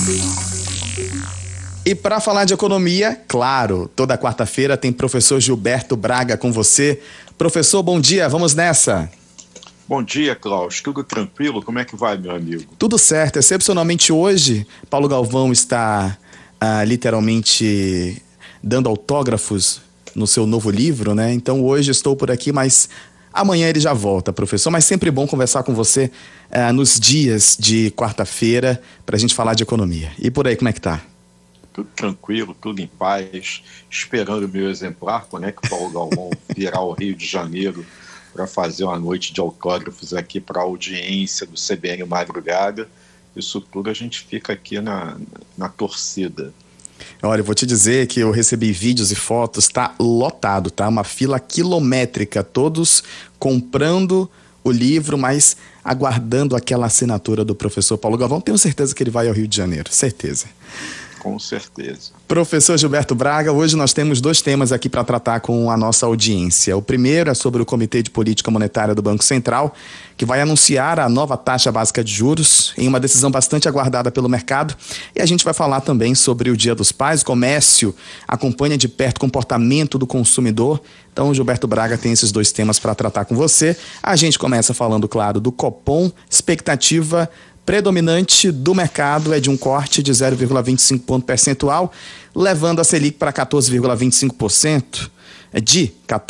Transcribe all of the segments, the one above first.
E para falar de economia, claro, toda quarta-feira tem professor Gilberto Braga com você. Professor, bom dia, vamos nessa. Bom dia, Klaus. Tudo tranquilo? Como é que vai, meu amigo? Tudo certo. Excepcionalmente hoje, Paulo Galvão está literalmente dando autógrafos no seu novo livro, né? Então hoje estou por aqui, mas amanhã ele já volta, professor. Mas sempre bom conversar com você nos dias de quarta-feira para a gente falar de economia. E por aí, como é que tá? Tudo tranquilo, tudo em paz, esperando o meu exemplar, quando é que o Paulo Galvão virá ao Rio de Janeiro para fazer uma noite de autógrafos aqui para a audiência do CBN Madrugada. Isso tudo a gente fica aqui na torcida. Olha, eu vou te dizer que eu recebi vídeos e fotos, tá lotado, tá? Uma fila quilométrica, todos comprando o livro, mas aguardando aquela assinatura do professor Paulo Galvão. Tenho certeza que ele vai ao Rio de Janeiro, certeza. Com certeza. Professor Gilberto Braga, hoje nós temos dois temas aqui para tratar com a nossa audiência. O primeiro é sobre o Comitê de Política Monetária do Banco Central, que vai anunciar a nova taxa básica de juros em uma decisão bastante aguardada pelo mercado. E a gente vai falar também sobre o Dia dos Pais. O comércio acompanha de perto o comportamento do consumidor. Então, o Gilberto Braga tem esses dois temas para tratar com você. A gente começa falando, claro, do Copom, expectativa predominante do mercado é de um corte de 0,25 ponto percentual, levando a Selic para 14,25%, de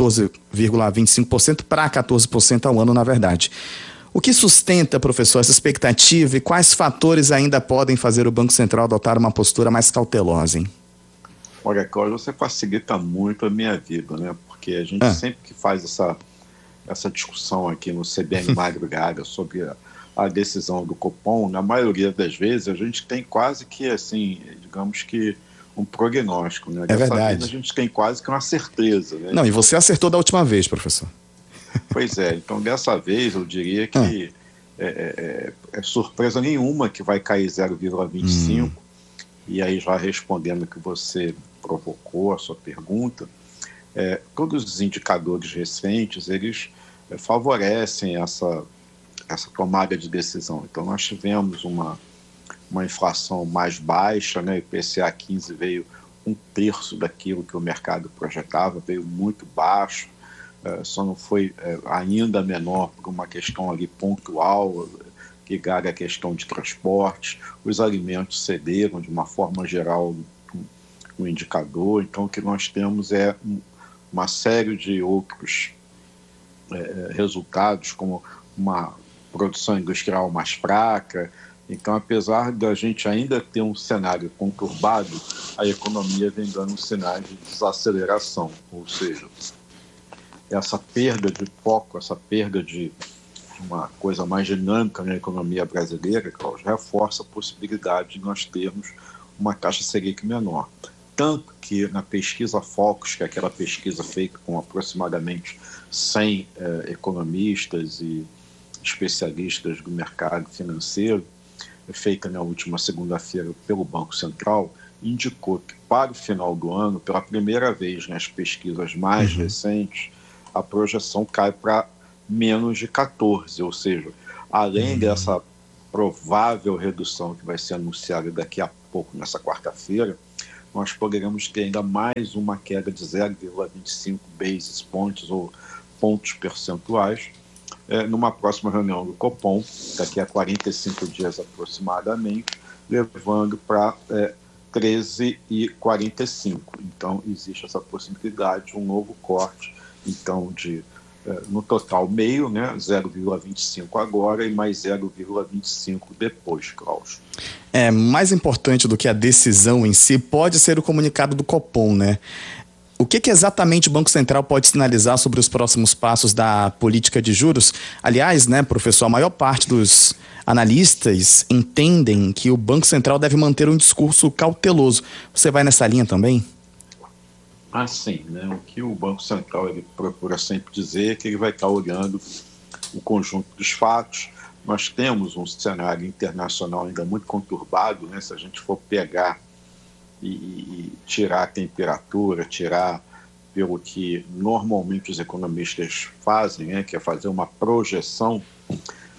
14,25% para 14% ao ano, na verdade. O que sustenta, professor, essa expectativa e quais fatores ainda podem fazer o Banco Central adotar uma postura mais cautelosa, hein? Olha, Cláudio, você facilita muito a minha vida, né? Porque a gente sempre que faz essa discussão aqui no CBN Madrugada sobre a decisão do Copom, na maioria das vezes a gente tem quase que, assim, digamos que um prognóstico, né? É verdade. Vez a gente tem quase que uma certeza, né? Não, e você acertou da última vez, professor. Pois é, então dessa vez eu diria que é surpresa nenhuma que vai cair 0,25, e aí já respondendo o que você provocou, a sua pergunta, todos os indicadores recentes, eles favorecem essa tomada de decisão. Então nós tivemos uma inflação mais baixa, né? O IPCA 15 veio 1/3 daquilo que o mercado projetava, veio muito baixo, só não foi ainda menor por uma questão ali pontual, ligada à questão de transporte. Os alimentos cederam de uma forma geral no indicador. Então o que nós temos é uma série de outros resultados, como uma produção industrial mais fraca. Então, apesar da gente ainda ter um cenário conturbado, a economia vem dando sinais de desaceleração, ou seja, essa perda de foco, essa perda de uma coisa mais dinâmica na economia brasileira, Cláudio, reforça a possibilidade de nós termos uma taxa Selic menor. Tanto que na pesquisa Focus, que é aquela pesquisa feita com aproximadamente 100 economistas e especialistas do mercado financeiro, feita na última segunda-feira pelo Banco Central, indicou que para o final do ano, pela primeira vez nas pesquisas mais recentes, a projeção cai para menos de 14, ou seja, além dessa provável redução que vai ser anunciada daqui a pouco, nessa quarta-feira, nós poderemos ter ainda mais uma queda de 0,25 basis points ou pontos percentuais, numa próxima reunião do Copom, daqui a 45 dias aproximadamente, levando para 13,45. Então, existe essa possibilidade de um novo corte, então, no total meio, né, 0,25 agora e mais 0,25 depois, Klaus. Mais importante do que a decisão em si pode ser o comunicado do Copom, né? O que exatamente o Banco Central pode sinalizar sobre os próximos passos da política de juros? Aliás, né, professor, a maior parte dos analistas entendem que o Banco Central deve manter um discurso cauteloso. Você vai nessa linha também? Sim, né? O que o Banco Central ele procura sempre dizer é que ele vai estar olhando o conjunto dos fatos. Nós temos um cenário internacional ainda muito conturbado, né? Se a gente for pegar e tirar a temperatura, tirar pelo que normalmente os economistas fazem, né, que é fazer uma projeção,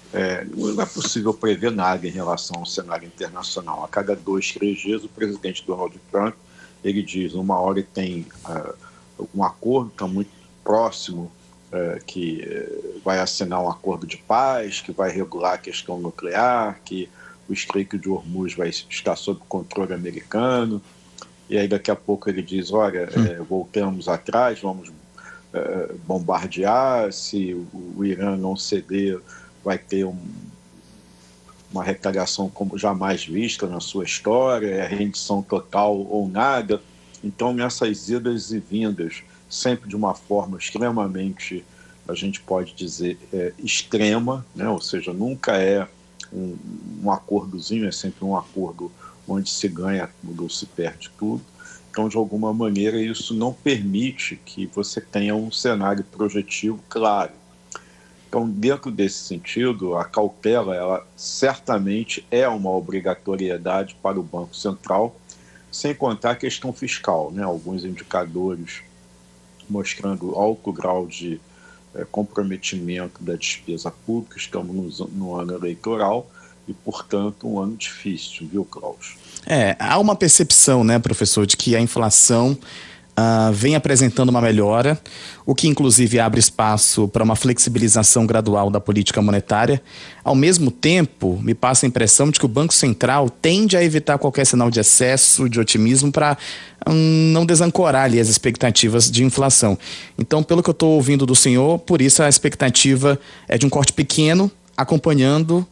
Não é possível prever nada em relação ao cenário internacional. A cada 2, 3 dias, o presidente Donald Trump ele diz, uma hora ele tem um acordo que está muito próximo, que vai assinar um acordo de paz, que vai regular a questão nuclear, que o Estreito de Hormuz vai estar sob controle americano, e aí daqui a pouco ele diz, olha, voltamos atrás, vamos bombardear, se o Irã não ceder, vai ter uma retaliação como jamais vista na sua história, é rendição total ou nada. Então, nessas idas e vindas, sempre de uma forma extremamente, a gente pode dizer, extrema, né? Ou seja, nunca é um acordozinho, é sempre um acordo onde se ganha tudo ou se perde tudo. Então, de alguma maneira, isso não permite que você tenha um cenário projetivo claro. Então, dentro desse sentido, a cautela, ela certamente é uma obrigatoriedade para o Banco Central, sem contar a questão fiscal, né? Alguns indicadores mostrando alto grau de comprometimento da despesa pública, estamos no ano eleitoral e, portanto, um ano difícil, viu, Klaus? Há uma percepção, né, professor, de que a inflação vem apresentando uma melhora, o que inclusive abre espaço para uma flexibilização gradual da política monetária. Ao mesmo tempo, me passa a impressão de que o Banco Central tende a evitar qualquer sinal de excesso de otimismo para não desancorar ali as expectativas de inflação. Então, pelo que eu estou ouvindo do senhor, por isso a expectativa é de um corte pequeno, acompanhado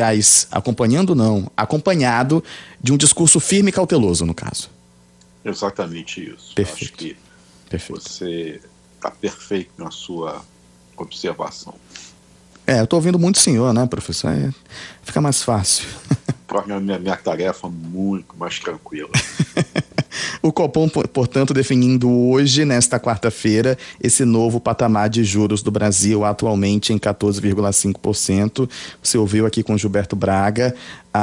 de um discurso firme e cauteloso, no caso. Exatamente isso. Perfeito. Acho que Perfeito. Você está perfeito na sua observação. Eu estou ouvindo muito o senhor, né, professor? Fica mais fácil. Torna a minha tarefa muito mais tranquila. O Copom, portanto, definindo hoje, nesta quarta-feira, esse novo patamar de juros do Brasil, atualmente em 14,5%. Você ouviu aqui com Gilberto Braga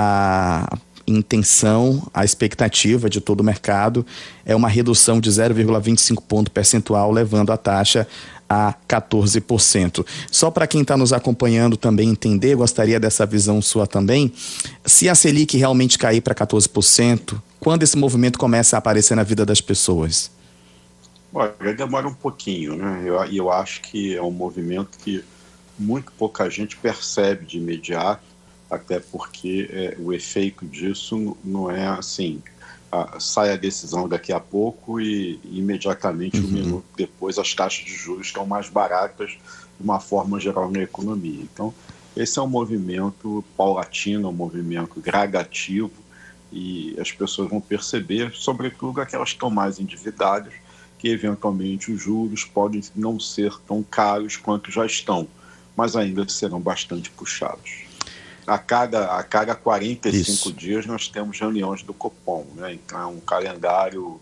a intenção, a expectativa de todo o mercado é uma redução de 0,25 ponto percentual, levando a taxa a 14%. Só para quem está nos acompanhando também entender, gostaria dessa visão sua também, se a Selic realmente cair para 14%, quando esse movimento começa a aparecer na vida das pessoas? Olha, demora um pouquinho, né? Eu acho que é um movimento que muito pouca gente percebe de imediato, até porque o efeito disso não é assim, sai a decisão daqui a pouco e imediatamente um minuto depois as taxas de juros estão mais baratas de uma forma geral na economia. Então, esse é um movimento paulatino, um movimento gradativo e as pessoas vão perceber, sobretudo aquelas que estão mais endividadas, que eventualmente os juros podem não ser tão caros quanto já estão, mas ainda serão bastante puxados. A cada 45 dias nós temos reuniões do Copom, né? Então é um calendário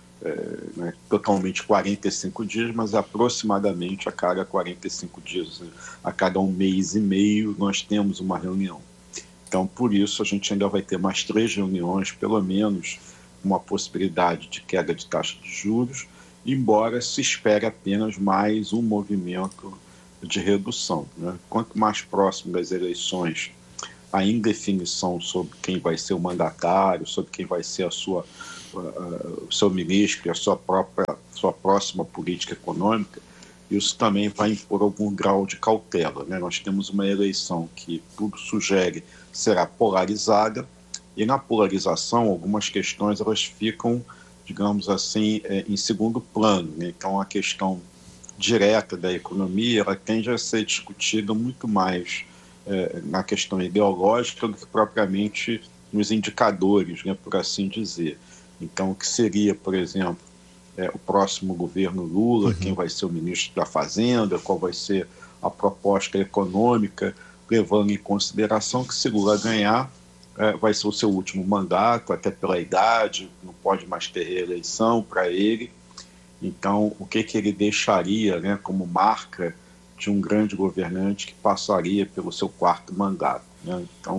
né, totalmente 45 dias, mas aproximadamente a cada 45 dias, a cada 1 mês e meio nós temos uma reunião. Então por isso a gente ainda vai ter mais 3 reuniões, pelo menos uma possibilidade de queda de taxa de juros, embora se espere apenas mais um movimento de redução, né? Quanto mais próximo das eleições a indefinição sobre quem vai ser o mandatário, sobre quem vai ser o seu ministro e a sua próxima política econômica, isso também vai impor algum grau de cautela, né? Nós temos uma eleição que tudo sugere será polarizada, e na polarização algumas questões elas ficam, digamos assim, em segundo plano, né? Então a questão direta da economia ela tende a ser discutida muito mais na questão ideológica do que propriamente nos indicadores, né, por assim dizer. Então, o que seria, por exemplo, o próximo governo Lula, quem vai ser o ministro da Fazenda, qual vai ser a proposta econômica, levando em consideração que se Lula ganhar, vai ser o seu último mandato, até pela idade, não pode mais ter reeleição para ele. Então, o que ele deixaria, né, como marca de um grande governante que passaria pelo seu 4º mandato, né? Então,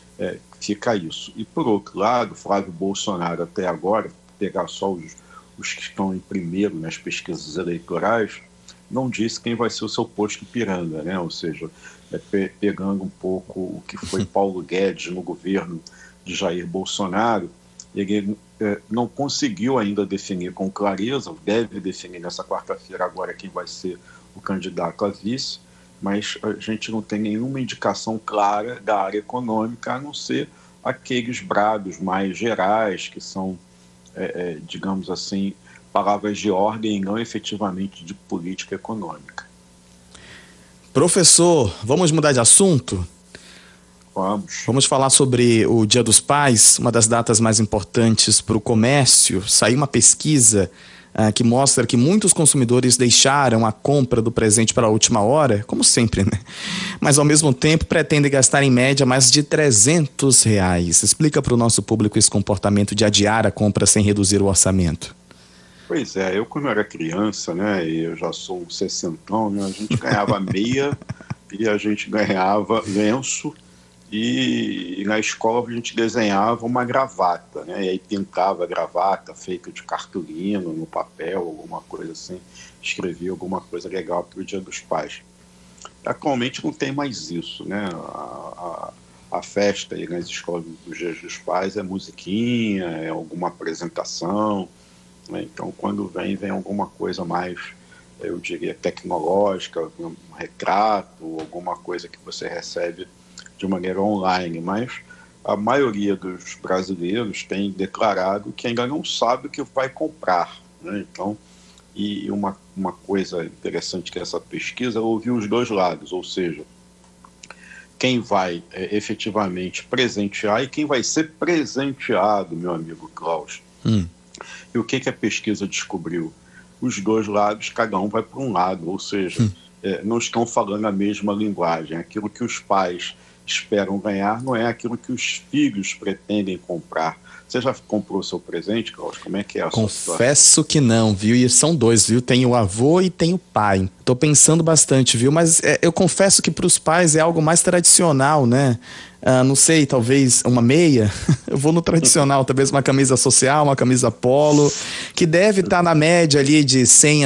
fica isso. E, por outro lado, Flávio Bolsonaro, até agora, pegar só os que estão em primeiro nas pesquisas eleitorais, não disse quem vai ser o seu posto Ipiranga, né? Ou seja, pegando um pouco o que foi Paulo Guedes no governo de Jair Bolsonaro, ele não conseguiu ainda definir com clareza, deve definir nessa quarta-feira agora quem vai ser o candidato a vice, mas a gente não tem nenhuma indicação clara da área econômica, a não ser aqueles brados mais gerais, que são, digamos assim, palavras de ordem e não efetivamente de política econômica. Professor, vamos mudar de assunto? Vamos falar sobre o Dia dos Pais, uma das datas mais importantes para o comércio. Saiu uma pesquisa que mostra que muitos consumidores deixaram a compra do presente para a última hora, como sempre, né? Mas ao mesmo tempo pretendem gastar em média mais de R$300. Explica para o nosso público esse comportamento de adiar a compra sem reduzir o orçamento. Pois é, eu quando era criança, né, e eu já sou um sessentão, né, a gente ganhava meia e a gente ganhava lenço e na escola a gente desenhava uma gravata, né, e aí pintava a gravata feita de cartolina no papel, alguma coisa assim, escrevia alguma coisa legal para o Dia dos Pais. Atualmente não tem mais isso, né, a festa aí nas escolas dos Dias dos Pais é musiquinha, é alguma apresentação. Então, quando vem alguma coisa mais, eu diria, tecnológica, um retrato, alguma coisa que você recebe de maneira online. Mas a maioria dos brasileiros tem declarado que ainda não sabe o que vai comprar, né? Então, e uma coisa interessante que essa pesquisa ouviu os dois lados, ou seja, quem vai efetivamente presentear e quem vai ser presenteado, meu amigo Klaus. E o que a pesquisa descobriu? Os dois lados, cada um vai para um lado, ou seja, não estão falando a mesma linguagem. Aquilo que os pais esperam ganhar não é aquilo que os filhos pretendem comprar. Você já comprou o seu presente, Klaus? Como é que é a sua situação? Confesso que não, viu? E são dois, viu? Tem o avô e tem o pai. Tô pensando bastante, viu? Mas eu confesso que para os pais é algo mais tradicional, né? Não sei, talvez uma meia. Eu vou no tradicional, talvez uma camisa social, uma camisa polo, que deve estar na média ali de R$100 a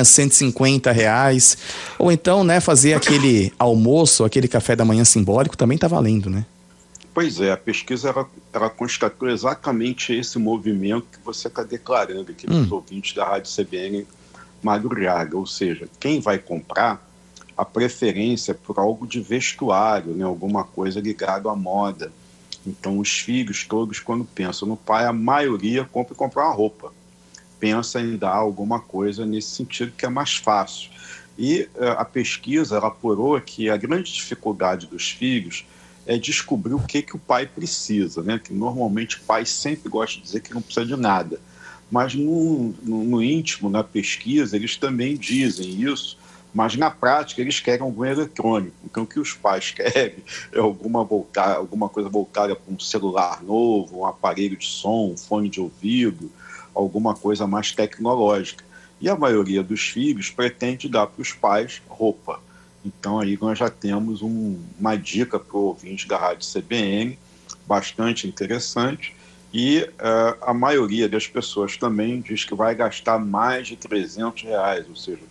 R$150. Ou então, né, fazer aquele almoço, aquele café da manhã simbólico, também tá valendo, né? Pois é, a pesquisa ela constatou exatamente esse movimento que você está declarando aqui nos ouvintes da Rádio CBN Madrugaga, ou seja, quem vai comprar, a preferência é por algo de vestuário, né, alguma coisa ligada à moda. Então os filhos todos, quando pensam no pai, a maioria compra uma roupa, pensa em dar alguma coisa nesse sentido que é mais fácil. E a pesquisa ela apurou que a grande dificuldade dos filhos é descobrir o que o pai precisa, né? Que normalmente o pai sempre gosta de dizer que não precisa de nada, mas no íntimo, na pesquisa, eles também dizem isso, mas na prática eles querem algum eletrônico. Então o que os pais querem é alguma coisa voltada para um celular novo, um aparelho de som, um fone de ouvido, alguma coisa mais tecnológica. E a maioria dos filhos pretende dar para os pais roupa. Então aí nós já temos uma dica para o ouvinte da Rádio CBN, bastante interessante, e a maioria das pessoas também diz que vai gastar mais de R$300, ou seja,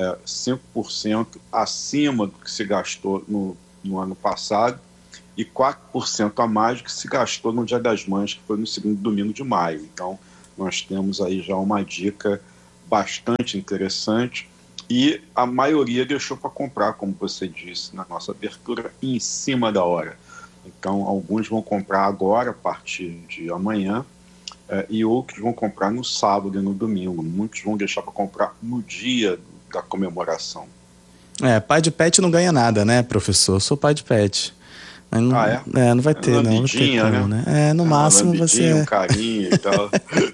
5% acima do que se gastou no ano passado e 4% a mais do que se gastou no Dia das Mães, que foi no segundo domingo de maio. Então nós temos aí já uma dica bastante interessante. E a maioria deixou para comprar, como você disse na nossa abertura, em cima da hora. Então, alguns vão comprar agora, a partir de amanhã, e outros vão comprar no sábado e no domingo. Muitos vão deixar para comprar no dia da comemoração. Pai de pet não ganha nada, né, professor? Eu sou pai de pet. Mas não, não vai ter, não. Vidinha, não tem como, né? No máximo você... Um carinho e tal.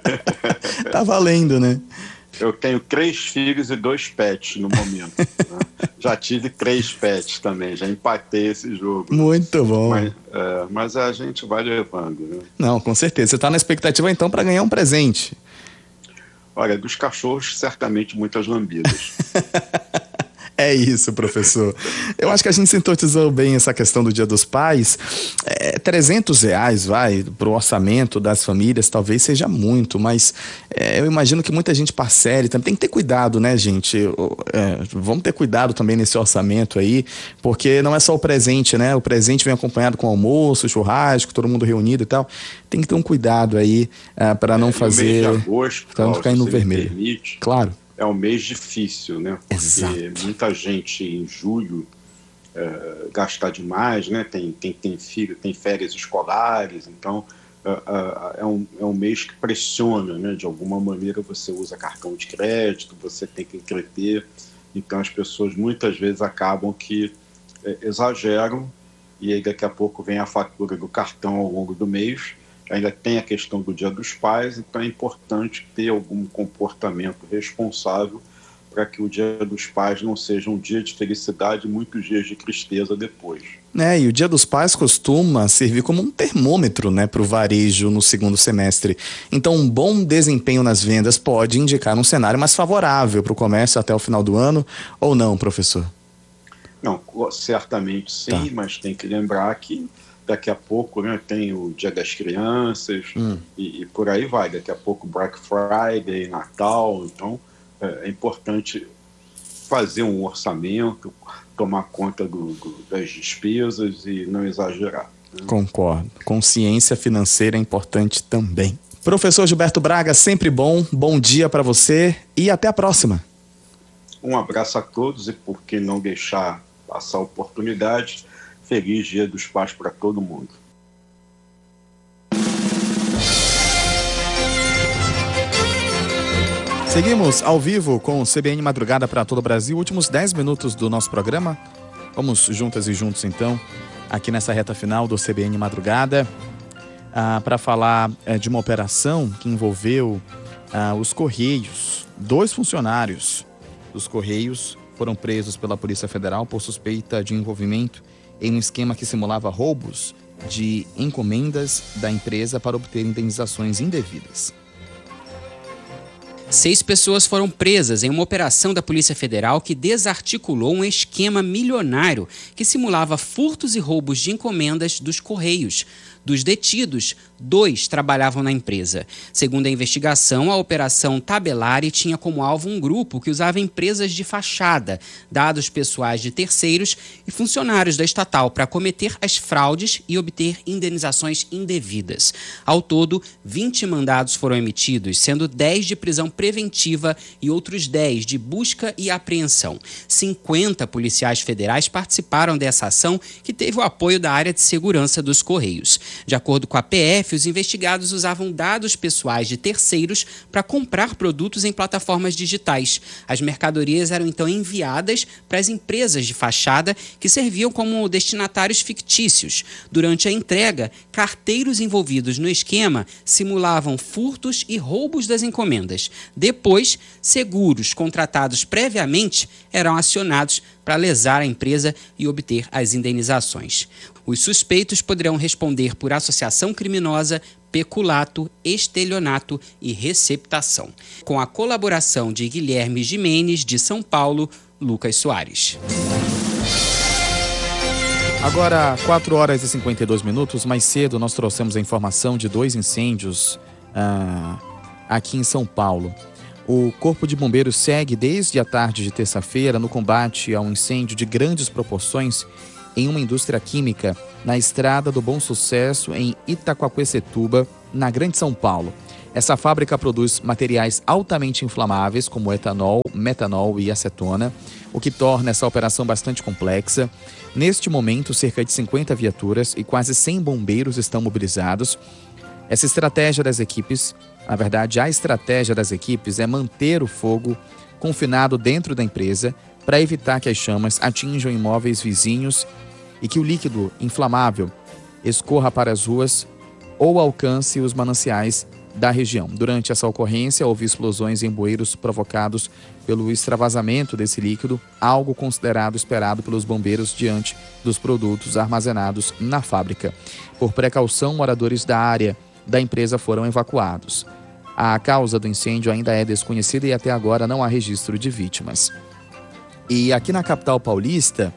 Tá valendo, né? Eu tenho 3 filhos e 2 pets no momento. Né? Já tive 3 pets também, já empatei esse jogo. Muito bom. Mas a gente vai levando. Né? Não, com certeza. Você está na expectativa então para ganhar um presente? Olha, dos cachorros, certamente muitas lambidas. É isso, professor. Eu acho que a gente sintetizou bem essa questão do Dia dos Pais. R$300, para o orçamento das famílias, talvez seja muito, mas eu imagino que muita gente parcele. Também tem que ter cuidado, né, gente? Vamos ter cuidado também nesse orçamento aí, porque não é só o presente, né? O presente vem acompanhado com almoço, churrasco, todo mundo reunido e tal. Tem que ter um cuidado aí para não fazer... No mês de agosto, para não cair no vermelho. Permite, claro. É um mês difícil, né? Porque Exato. Muita gente em julho gasta demais, né? Tem filho, tem férias escolares, então é um mês que pressiona, né? De alguma maneira você usa cartão de crédito, você tem que entreter, então as pessoas muitas vezes acabam que exageram e aí daqui a pouco vem a fatura do cartão ao longo do mês. Ainda tem a questão do Dia dos Pais, então é importante ter algum comportamento responsável para que o Dia dos Pais não seja um dia de felicidade e muitos dias de tristeza depois. E o Dia dos Pais costuma servir como um termômetro, né, para o varejo no segundo semestre. Então, um bom desempenho nas vendas pode indicar um cenário mais favorável para o comércio até o final do ano, ou não, professor? Não, certamente sim, tá. Mas tem que lembrar que daqui a pouco, né, tem o Dia das Crianças e por aí vai. Daqui a pouco Black Friday, Natal. Então é importante fazer um orçamento, tomar conta das despesas e não exagerar, né? Concordo. Consciência financeira é importante também. Professor Gilberto Braga, sempre bom dia para você e até a próxima. Um abraço a todos e por que não deixar passar a oportunidade. Feliz Dia dos Pais para todo mundo. Seguimos ao vivo com o CBN Madrugada para todo o Brasil. Últimos 10 minutos do nosso programa. Vamos juntas e juntos, então, aqui nessa reta final do CBN Madrugada, para falar de uma operação que envolveu os Correios. 2 funcionários dos Correios foram presos pela Polícia Federal por suspeita de envolvimento em um esquema que simulava roubos de encomendas da empresa para obter indenizações indevidas. 6 pessoas foram presas em uma operação da Polícia Federal que desarticulou um esquema milionário que simulava furtos e roubos de encomendas dos Correios. Dos detidos, 2 trabalhavam na empresa. Segundo a investigação, a Operação Tabelari tinha como alvo um grupo que usava empresas de fachada, dados pessoais de terceiros e funcionários da estatal para cometer as fraudes e obter indenizações indevidas. Ao todo, 20 mandados foram emitidos, sendo 10 de prisão preventiva e outros 10 de busca e apreensão. 50 policiais federais participaram dessa ação, que teve o apoio da área de segurança dos Correios. De acordo com a PF, os investigados usavam dados pessoais de terceiros para comprar produtos em plataformas digitais. As mercadorias eram então enviadas para as empresas de fachada, que serviam como destinatários fictícios. Durante a entrega, carteiros envolvidos no esquema simulavam furtos e roubos das encomendas. Depois, seguros contratados previamente eram acionados para lesar a empresa e obter as indenizações. Os suspeitos poderão responder por associação criminosa, peculato, estelionato e receptação. Com a colaboração de Guilherme Gimenez, de São Paulo, Lucas Soares. Agora, 4h52. Mais cedo, nós trouxemos a informação de 2 incêndios aqui em São Paulo. O Corpo de Bombeiros segue desde a tarde de terça-feira no combate a um incêndio de grandes proporções em uma indústria química na Estrada do Bom Sucesso, em Itaquaquecetuba, na Grande São Paulo. Essa fábrica produz materiais altamente inflamáveis, como etanol, metanol e acetona, o que torna essa operação bastante complexa. Neste momento, cerca de 50 viaturas e quase 100 bombeiros estão mobilizados. Essa estratégia das equipes, na verdade, a estratégia das equipes é manter o fogo confinado dentro da empresa para evitar que as chamas atinjam imóveis vizinhos e que o líquido inflamável escorra para as ruas ou alcance os mananciais da região. Durante essa ocorrência, houve explosões em bueiros provocados pelo extravasamento desse líquido, algo considerado esperado pelos bombeiros diante dos produtos armazenados na fábrica. Por precaução, moradores da área da empresa foram evacuados. A causa do incêndio ainda é desconhecida e até agora não há registro de vítimas. E aqui na capital paulista,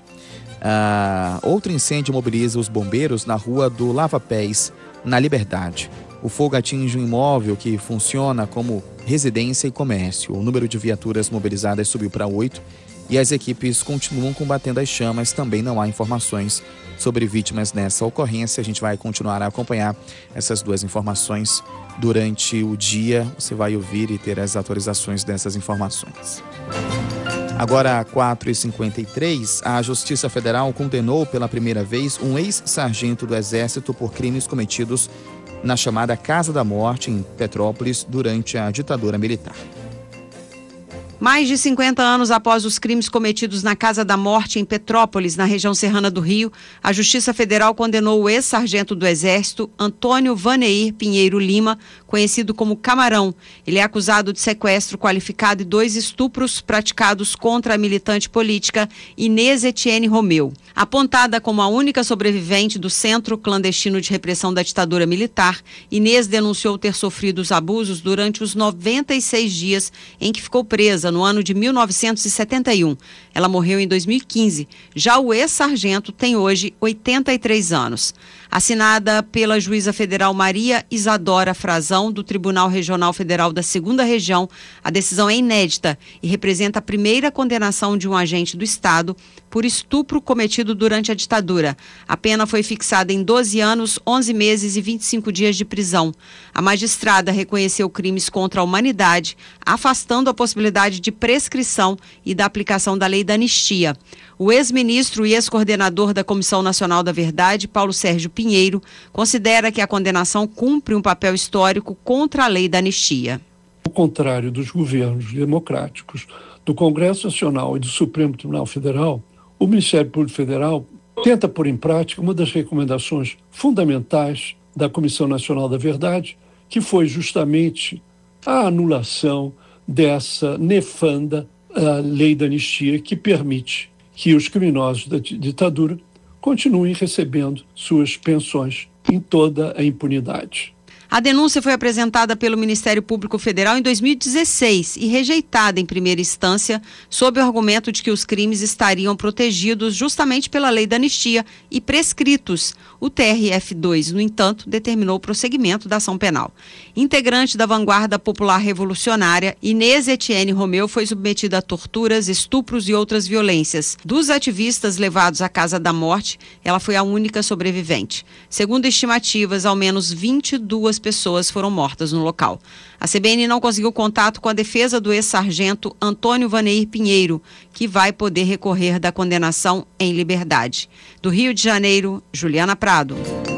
outro incêndio mobiliza os bombeiros na rua do Lava Pés, na Liberdade. O fogo atinge um imóvel que funciona como residência e comércio. O número de viaturas mobilizadas subiu para 8 e as equipes continuam combatendo as chamas. Também não há informações sobre vítimas nessa ocorrência. A gente vai continuar a acompanhar essas duas informações durante o dia. Você vai ouvir e ter as atualizações dessas informações. Agora, 4h53, a Justiça Federal condenou pela primeira vez um ex-sargento do Exército por crimes cometidos na chamada Casa da Morte, em Petrópolis, durante a ditadura militar. Mais de 50 anos após os crimes cometidos na Casa da Morte, em Petrópolis, na região serrana do Rio, a Justiça Federal condenou o ex-sargento do Exército, Antônio Vaneir Pinheiro Lima, conhecido como Camarão. Ele é acusado de sequestro qualificado e 2 estupros praticados contra a militante política Inês Etienne Romeu. Apontada como a única sobrevivente do Centro Clandestino de Repressão da Ditadura Militar, Inês denunciou ter sofrido os abusos durante os 96 dias em que ficou presa, no ano de 1971. Ela morreu em 2015. Já o ex-sargento tem hoje 83 anos. Assinada pela juíza federal Maria Isadora Frazão, do Tribunal Regional Federal da 2ª Região, a decisão é inédita e representa a primeira condenação de um agente do Estado por estupro cometido durante a ditadura. A pena foi fixada em 12 anos, 11 meses e 25 dias de prisão. A magistrada reconheceu crimes contra a humanidade, afastando a possibilidade de prescrição e da aplicação da lei da anistia. O ex-ministro e ex-coordenador da Comissão Nacional da Verdade, Paulo Sérgio Pinheiro, considera que a condenação cumpre um papel histórico contra a lei da anistia. Ao contrário dos governos democráticos, do Congresso Nacional e do Supremo Tribunal Federal, o Ministério Público Federal tenta pôr em prática uma das recomendações fundamentais da Comissão Nacional da Verdade, que foi justamente a anulação dessa nefanda lei da anistia que permite que os criminosos da ditadura continuem recebendo suas pensões em toda a impunidade. A denúncia foi apresentada pelo Ministério Público Federal em 2016 e rejeitada em primeira instância sob o argumento de que os crimes estariam protegidos justamente pela lei da anistia e prescritos. O TRF2, no entanto, determinou o prosseguimento da ação penal. Integrante da Vanguarda Popular Revolucionária, Inês Etienne Romeu foi submetida a torturas, estupros e outras violências. Dos ativistas levados à Casa da Morte, ela foi a única sobrevivente. Segundo estimativas, ao menos 22 pessoas foram mortas no local. A CBN não conseguiu contato com a defesa do ex-sargento Antônio Vaneir Pinheiro, que vai poder recorrer da condenação em liberdade. Do Rio de Janeiro, Juliana Prado.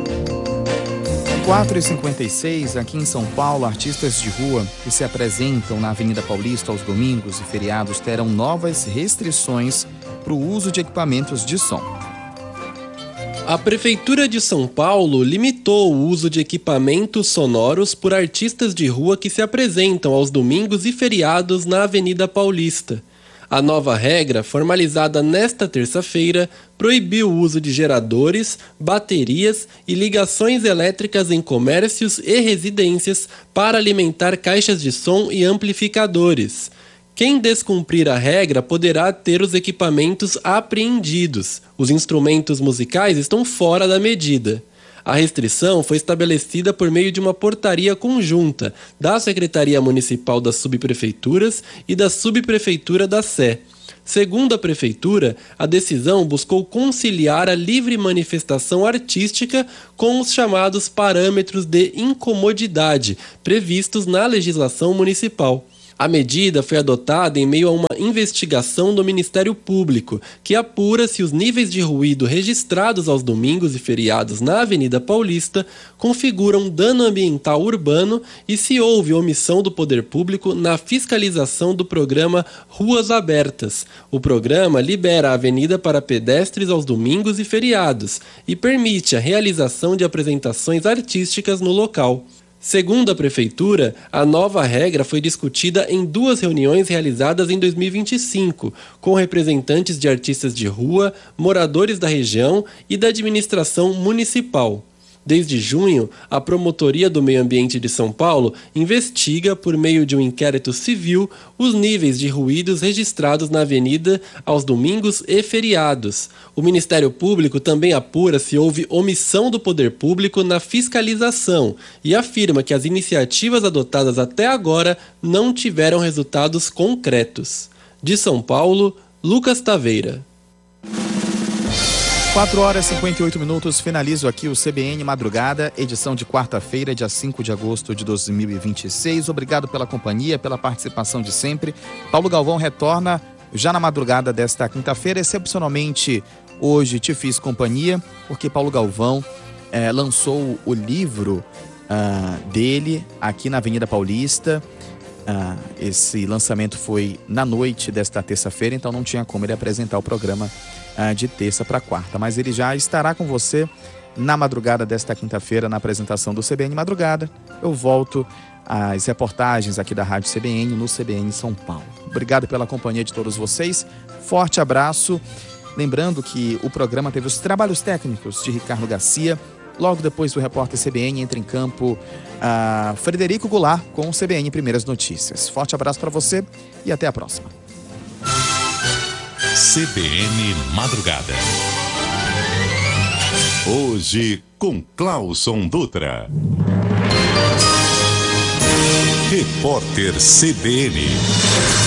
4h56, aqui em São Paulo, artistas de rua que se apresentam na Avenida Paulista aos domingos e feriados terão novas restrições para o uso de equipamentos de som. A Prefeitura de São Paulo limitou o uso de equipamentos sonoros por artistas de rua que se apresentam aos domingos e feriados na Avenida Paulista. A nova regra, formalizada nesta terça-feira, proibiu o uso de geradores, baterias e ligações elétricas em comércios e residências para alimentar caixas de som e amplificadores. Quem descumprir a regra poderá ter os equipamentos apreendidos. Os instrumentos musicais estão fora da medida. A restrição foi estabelecida por meio de uma portaria conjunta da Secretaria Municipal das Subprefeituras e da Subprefeitura da Sé. Segundo a Prefeitura, a decisão buscou conciliar a livre manifestação artística com os chamados parâmetros de incomodidade previstos na legislação municipal. A medida foi adotada em meio a uma investigação do Ministério Público, que apura se os níveis de ruído registrados aos domingos e feriados na Avenida Paulista configuram dano ambiental urbano e se houve omissão do poder público na fiscalização do programa Ruas Abertas. O programa libera a avenida para pedestres aos domingos e feriados e permite a realização de apresentações artísticas no local. Segundo a Prefeitura, a nova regra foi discutida em 2 reuniões realizadas em 2025, com representantes de artistas de rua, moradores da região e da administração municipal. Desde junho, a Promotoria do Meio Ambiente de São Paulo investiga, por meio de um inquérito civil, os níveis de ruídos registrados na avenida aos domingos e feriados. O Ministério Público também apura se houve omissão do poder público na fiscalização e afirma que as iniciativas adotadas até agora não tiveram resultados concretos. De São Paulo, Lucas Taveira. 4h58, finalizo aqui o CBN Madrugada, edição de quarta-feira, dia 5 de agosto de 2026. Obrigado pela companhia, pela participação de sempre. Paulo Galvão retorna já na madrugada desta quinta-feira. Excepcionalmente, hoje te fiz companhia, porque Paulo Galvão lançou o livro dele aqui na Avenida Paulista. Esse lançamento foi na noite desta terça-feira, então não tinha como ele apresentar o programa de terça para quarta, mas ele já estará com você na madrugada desta quinta-feira na apresentação do CBN Madrugada. Eu volto às reportagens aqui da Rádio CBN no CBN São Paulo. Obrigado pela companhia de todos vocês, forte abraço. Lembrando que o programa teve os trabalhos técnicos de Ricardo Garcia. Logo depois do repórter CBN entra em campo Frederico Goulart com o CBN Primeiras Notícias. Forte abraço para você e até a próxima. CBN Madrugada. Hoje com Clauson Dutra. Repórter CBN.